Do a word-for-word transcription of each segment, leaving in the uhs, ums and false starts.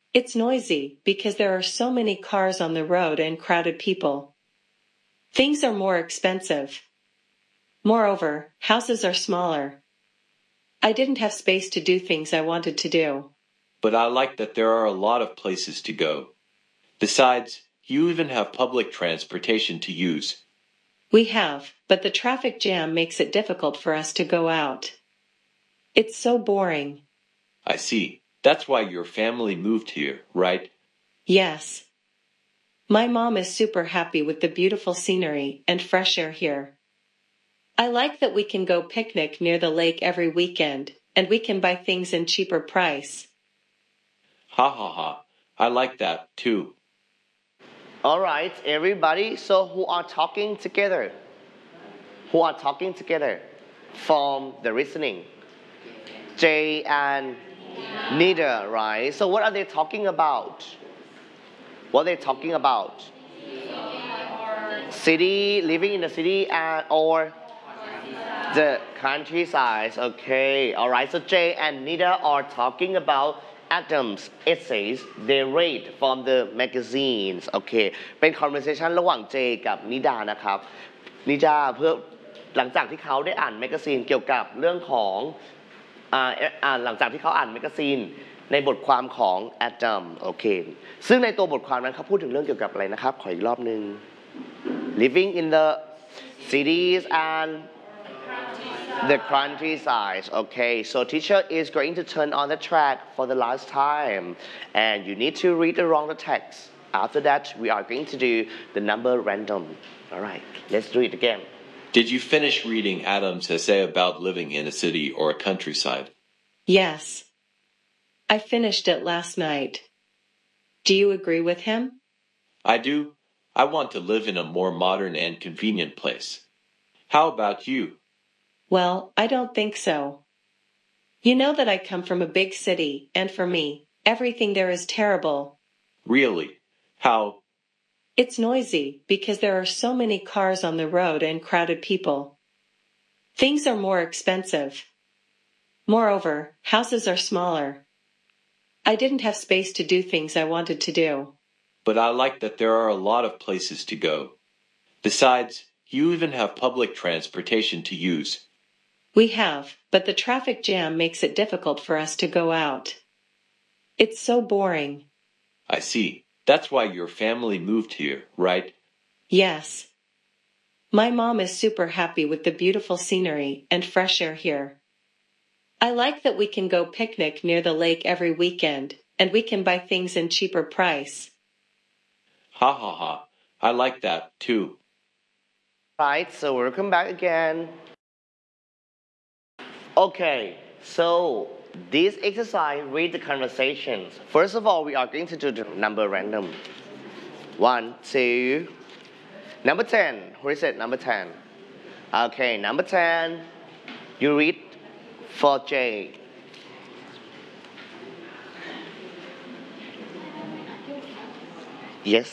It's noisy because there are so many cars on the road and crowded people. Things are more expensive. Moreover, houses are smaller. I didn't have space to do things I wanted to do. But I like that there are a lot of places to go. Besides, you even have public transportation to use. We have, but the traffic jam makes it difficult for us to go out. It's so boring. I see. That's why your family moved here, right? Yes. My mom is super happy with the beautiful scenery and fresh air here. I like that we can go picnic near the lake every weekend, and we can buy things in cheaper price. Ha ha ha. I like that too. Alright, everybody, so who are talking together? Who are talking together from the listening? Jay and Nida, right? So what are they talking about? What are they talking about? City, living in the city and or the countryside. Okay, alright. So Jay and Nida are talking about Adam's essays they read from the magazines. Okay เป็น conversation ระหว่างเจกับนิดานะครับนิดาเพื่อหลังจากที่เขาได้อ่านแมกกาซีนเกี่ยวกับเรื่องของอ่าอ่านหลังจากที่เขาอ่านแมกกาซีนในบทความของ Adam โอเคซึ่งในตัวบทความนั้นเขาพูดถึงเรื่องเกี่ยวกับอะไรนะครับขออีกรอบนึง living in the cities and the countryside. Okay, so teacher is going to turn on the track for the last time, and you need to read along the text. After that, we are going to do the number random. All right, let's do it again. Did you finish reading Adam's essay about living in a city or a countryside? Yes. I finished it last night. Do you agree with him? I do. I want to live in a more modern and convenient place. How about you? Well, I don't think so. You know that I come from a big city, and for me, everything there is terrible. Really? How? It's noisy because there are so many cars on the road and crowded people. Things are more expensive. Moreover, houses are smaller. I didn't have space to do things I wanted to do. But I like that there are a lot of places to go. Besides, you even have public transportation to use. We have, but the traffic jam makes it difficult for us to go out. It's so boring. I see. That's why your family moved here, right? Yes. My mom is super happy with the beautiful scenery and fresh air here. I like that we can go picnic near the lake every weekend, and we can buy things in cheaper price. Ha ha ha. I like that too. Right, so welcome back again. Okay, so this exercise, read the conversations. First of all, we are going to do the number random. One, two, number ten. Who is it? Number ten. Okay, number ten. You read for Jay. Yes.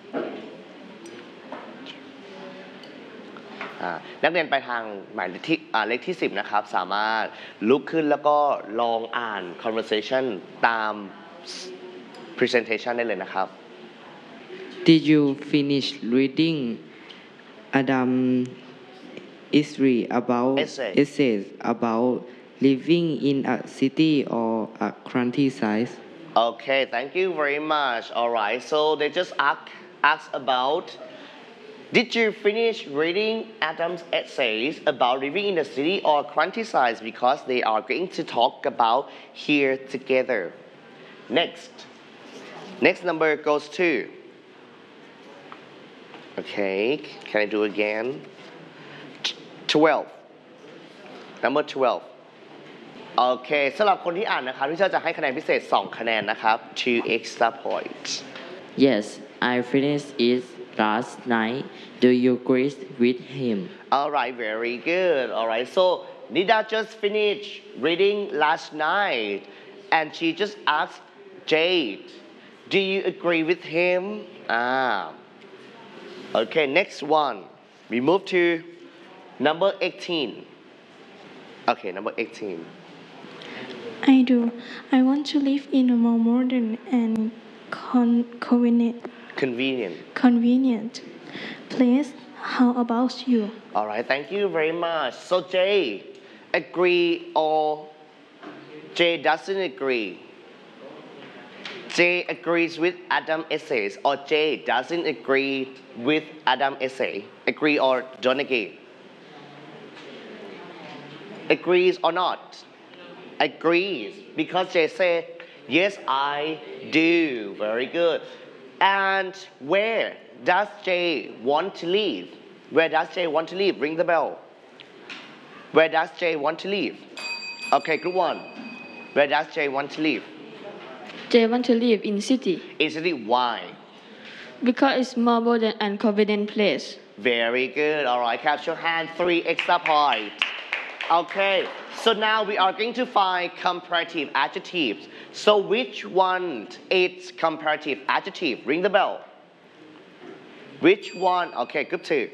นักเรียนไปทางหมายเลขที่เลขที่สิบนะครับสามารถลุกขึ้นแล้วก็ลองอ่าน conversation ตาม presentation ได้เลยนะครับ Did you finish reading Adam essay about Essay. essays about living in a city or a countryside? Okay, thank you very much. All right, so they just ask ask about Did you finish reading Adam's essays about living in the city or countryside because they are going to talk about here together. Next. Next number goes to. Okay, can I do again? twelve. Number twelve. โอเคสำหรับคนที่อ่านนะครับที่จะให้คะแนนพิเศษสองคะแนนนะครับ two extra points. Yes, I finished it last night. Do you agree with him? All right, very good. All right, so Nida just finished reading last night, and she just asked Jade, "Do you agree with him?" Ah. Okay, next one. We move to number eighteen. Okay, number eighteen. I do. I want to live in a more modern and con- convenient, Convenient. convenient place. How about you? All right, thank you very much. So Jay, agree or Jay doesn't agree? Jay agrees with Adam essays or Jay doesn't agree with Adam essay? Agree or don't agree? Agrees or not? Agrees because Jay said, yes, I do. Very good. And where does Jay want to live? Where does Jay want to live? Ring the bell. Where does Jay want to live? Okay, good one. Where does Jay want to live? They want to live in city In city, why? because it's more modern and convenient place. Very good. All right, capture hand, three extra points. Okay, so now we are going to find comparative adjectives. So which one is comparative adjective? Ring the bell. Which one? Okay, good two.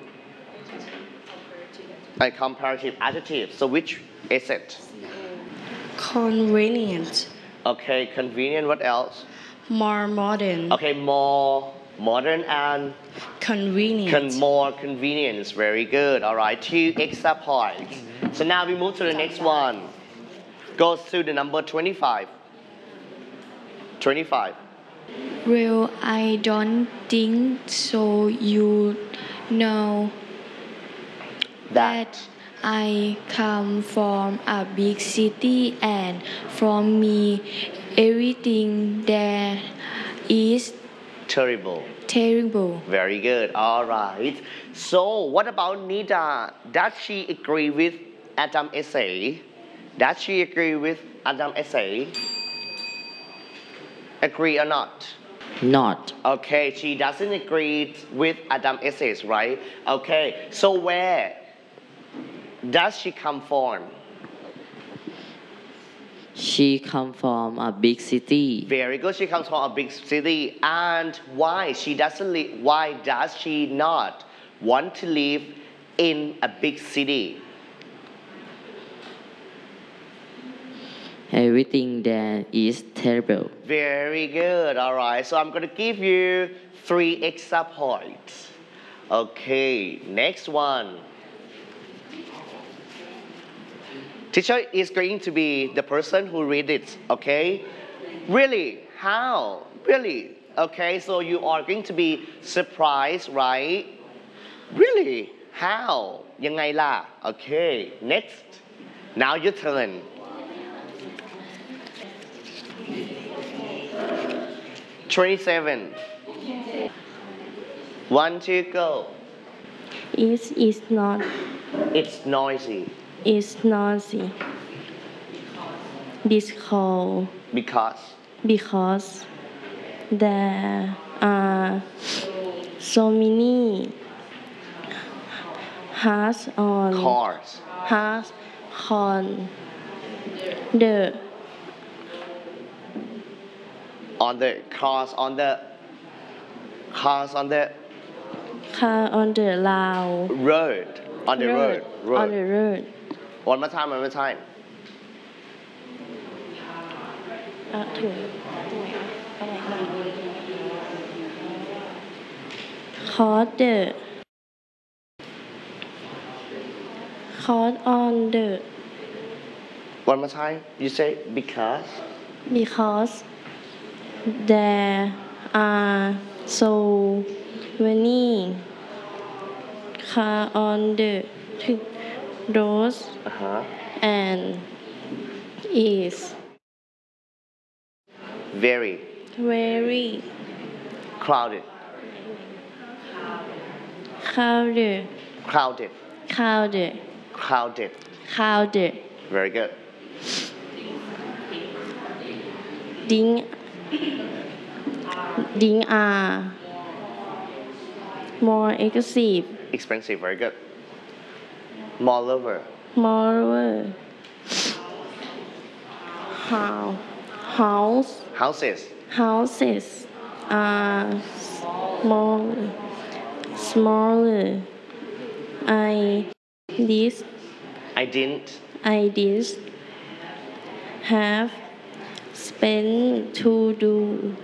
A comparative adjective. So which is it? Convenient. Okay, convenient. What else? More modern. Okay, more modern and Convenient. con- more convenience. Very good. All right, two extra points. So now we move to the next one. Goes to the number twenty-five. twenty-five. Well, I don't think so. You know that I come from a big city, and from me, everything there is Terrible. terrible. Very good. All right. So what about Nida? Does she agree with Adam essay? Does she agree with Adam essay? Agree or not? Not. Okay, she doesn't agree with Adam essays, right? Okay, so where does she come from? She come from a big city. Very good. She comes from a big city. And why she doesn't live? Why does she not want to live in a big city? Everything there is terrible. Very good. All right. So I'm going to give you three extra points. Okay. Next one. Teacher is going to be the person who read it. Okay. Really? How? Really? Okay. So you are going to be surprised, right? Really? How? ยังไงล่ะ? Okay. Next. Now your turn. twenty-seven. One, two, go. It is not. It's noisy It's noisy. Because because because there are so many has on cars has on the on the cars on the cars on the car on the loud road on the road on the road. road. One more time. One more time. อ่ะถึง cause the cause on the One more time. You say because because there are so many car on the roads uh-huh. and is very very crowded crowded crowded crowded crowded. crowded Very good. ding ding are more excessive Expensive. Very good. Moreover moreover how house houses houses are small smaller I this I didn't I this have spent to do